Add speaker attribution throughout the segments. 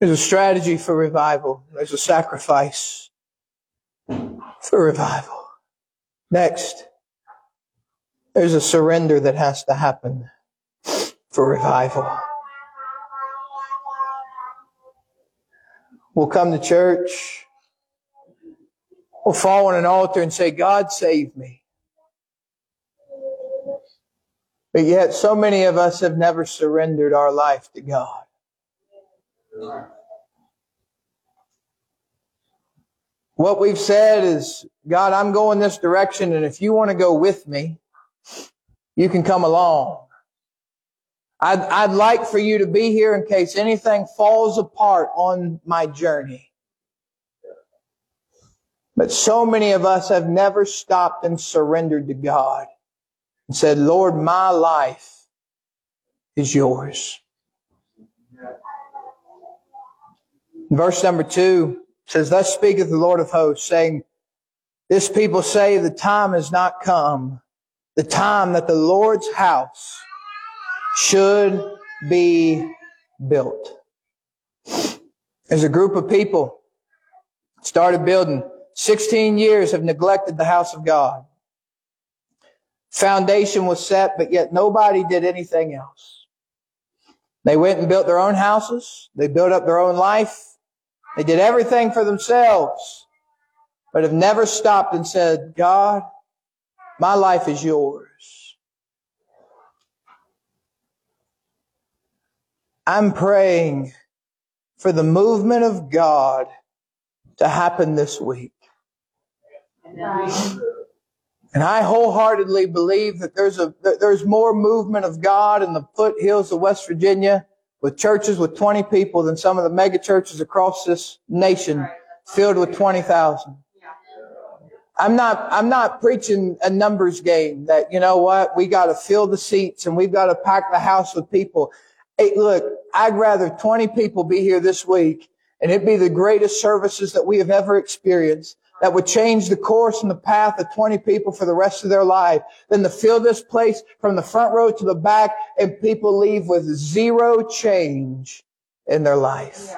Speaker 1: There's a strategy for revival. There's a sacrifice for revival. Next, there's a surrender that has to happen for revival. We'll come to church. We'll fall on an altar and say, God, save me. But yet so many of us have never surrendered our life to God. What we've said is, God, I'm going this direction, and if you want to go with me, you can come along. I'd like for you to be here in case anything falls apart on my journey. But so many of us have never stopped and surrendered to God and said, Lord, my life is yours. Verse number 2 says, Thus speaketh the Lord of hosts, saying, This people say the time has not come, the time that the Lord's house should be built. There's a group of people started building. 16 years have neglected the house of God. Foundation was set, but yet nobody did anything else. They went and built their own houses. They built up their own life. They did everything for themselves, but have never stopped and said, God, my life is yours. I'm praying for the movement of God to happen this week. And I wholeheartedly believe that there's more movement of God in the foothills of West Virginia with churches with 20 people than some of the mega churches across this nation filled with 20,000. I'm not preaching a numbers game that, you know what, we got to fill the seats and we've got to pack the house with people. Hey, look, I'd rather 20 people be here this week and it be the greatest services that we have ever experienced that would change the course and the path of 20 people for the rest of their life than to fill this place from the front row to the back and people leave with zero change in their life.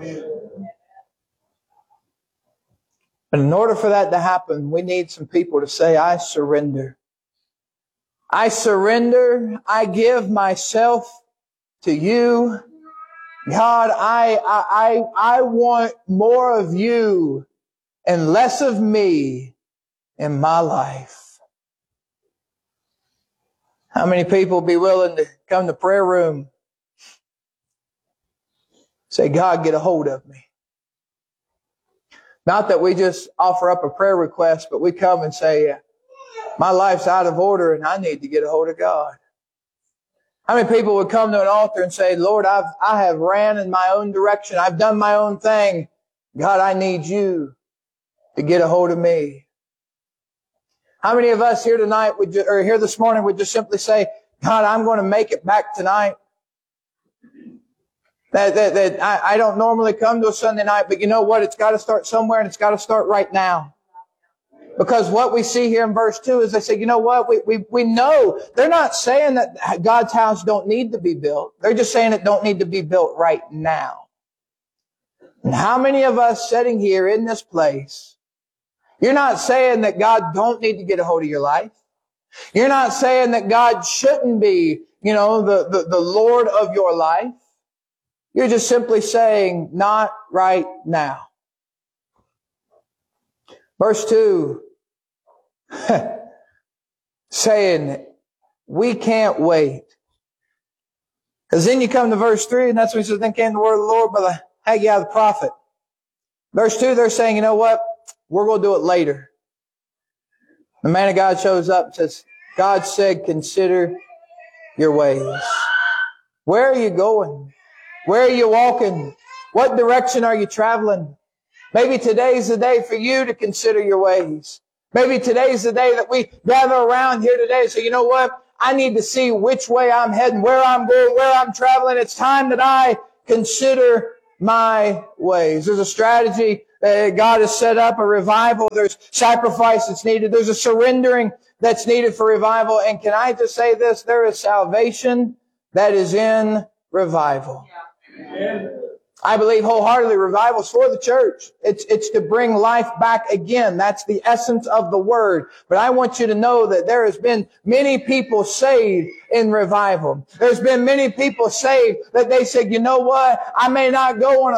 Speaker 1: But in order for that to happen, we need some people to say, I surrender. I surrender. I give myself to you. God, I want more of you and less of me in my life. How many people be willing to come to prayer room? Say, God, get a hold of me. Not that we just offer up a prayer request, but we come and say, my life's out of order and I need to get a hold of God. How many people would come to an altar and say, Lord, I have ran in my own direction. I've done my own thing. God, I need you to get a hold of me. How many of us here tonight here this morning would just simply say, God, I'm going to make it back tonight. That I don't normally come to a Sunday night, but you know what? It's got to start somewhere and it's got to start right now. Because what we see here in verse 2 is they say, you know what? We know they're not saying that God's house don't need to be built. They're just saying it don't need to be built right now. And how many of us sitting here in this place, you're not saying that God don't need to get a hold of your life. You're not saying that God shouldn't be, the Lord of your life. You're just simply saying, not right now. Verse 2, saying, we can't wait. Because then you come to verse 3, and that's when he says, then came the word of the Lord by the Haggai the prophet. Verse 2, they're saying, you know what? We're going to do it later. The man of God shows up and says, God said, consider your ways. Where are you going? Where are you walking? What direction are you traveling? Maybe today's the day for you to consider your ways. Maybe today's the day that we gather around here today and say, you know what? I need to see which way I'm heading, where I'm going, where I'm traveling. It's time that I consider my ways. There's a strategy that God has set up, a revival. There's sacrifice that's needed. There's a surrendering that's needed for revival. And can I just say this? There is salvation that is in revival. Amen. I believe wholeheartedly revival's for the church. It's to bring life back again. That's the essence of the word. But I want you to know that there has been many people saved in revival. There's been many people saved that they said, you know what? I may not go on a